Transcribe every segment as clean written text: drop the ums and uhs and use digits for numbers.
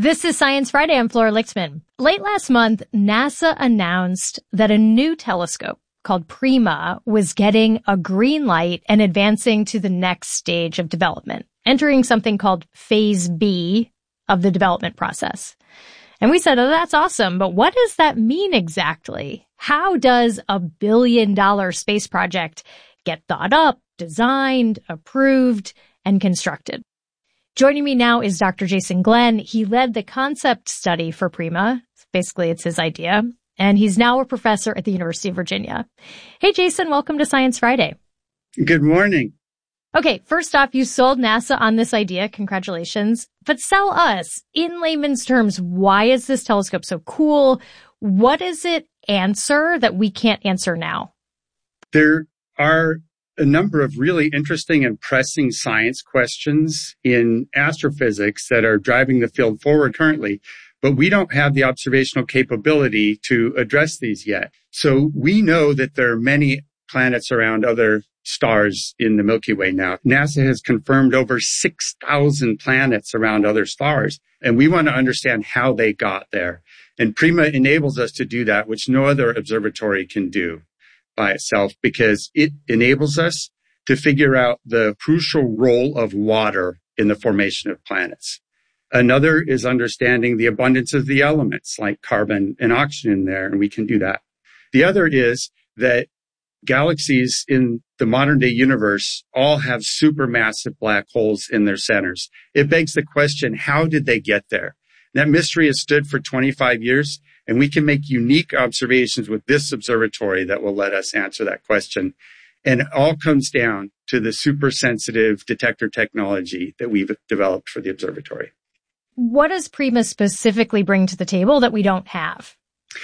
This is Science Friday. I'm Flora Lichtman. Late last month, NASA announced that a new telescope called Prima was getting a green light and advancing to the next stage of development, entering something called Phase B of the development process. And we said, oh, that's awesome, but what does that mean exactly? How does $1 billion space project get thought up, designed, approved, and constructed? Joining me now is Dr. Jason Glenn. He led the concept study for Prima. Basically, it's his idea. And he's now a professor at the University of Virginia. Hey, Jason, welcome to Science Friday. Good morning. Okay, first off, you sold NASA on this idea. Congratulations. But sell us, in layman's terms, why is this telescope so cool? What does it answer that we can't answer now? There are a number of really interesting and pressing science questions in astrophysics that are driving the field forward currently, but we don't have the observational capability to address these yet. So we know that there are many planets around other stars in the Milky Way now. NASA has confirmed over 6,000 planets around other stars, and we want to understand how they got there. And Prima enables us to do that, which no other observatory can do by itself, because it enables us to figure out the crucial role of water in the formation of planets. Another is understanding the abundance of the elements like carbon and oxygen in there, and we can do that. The other is that galaxies in the modern day universe all have supermassive black holes in their centers. It begs the question, how did they get there? That mystery has stood for 25 years, and we can make unique observations with this observatory that will let us answer that question. And it all comes down to the super sensitive detector technology that we've developed for the observatory. What does Prima specifically bring to the table that we don't have?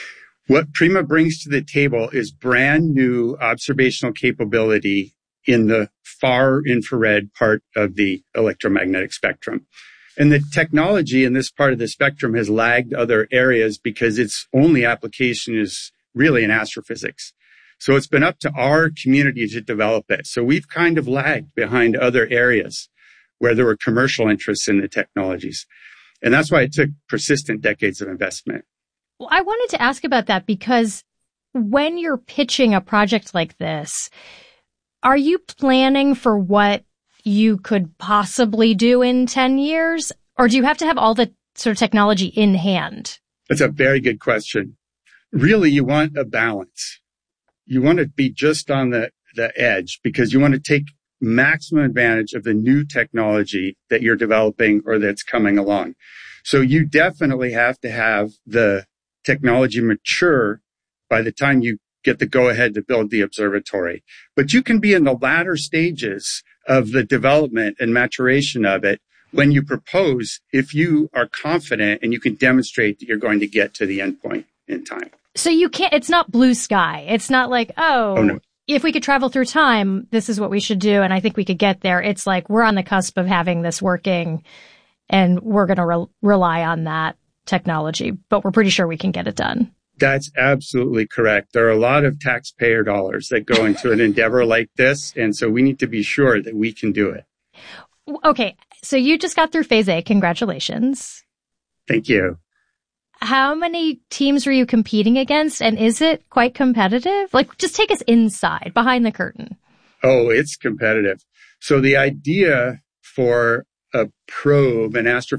What Prima brings to the table is brand new observational capability in the far infrared part of the electromagnetic spectrum. And the technology in this part of the spectrum has lagged other areas because its only application is really in astrophysics. So it's been up to our community to develop it. So we've kind of lagged behind other areas where there were commercial interests in the technologies. And that's why it took persistent decades of investment. Well, I wanted to ask about that because when you're pitching a project like this, are you planning for what you could possibly do in 10 years? Or do you have to have all the sort of technology in hand? That's a very good question. Really, you want a balance. You want to be just on the edge because you want to take maximum advantage of the new technology that you're developing or that's coming along. So you definitely have to have the technology mature by the time you get the go-ahead to build the observatory. But you can be in the latter stages of the development and maturation of it when you propose, if you are confident and you can demonstrate that you're going to get to the endpoint in time. So you can't, it's not blue sky. It's not like, no. If we could travel through time, this is what we should do. And I think we could get there. It's like, we're on the cusp of having this working and we're going to rely on that technology, but we're pretty sure we can get it done. That's absolutely correct. There are a lot of taxpayer dollars that go into an endeavor like this. And so we need to be sure that we can do it. Okay. So you just got through Phase A. Congratulations. Thank you. How many teams were you competing against? And is it quite competitive? Like, just take us inside, behind the curtain. Oh, it's competitive. So the idea for a probe, an astrophysics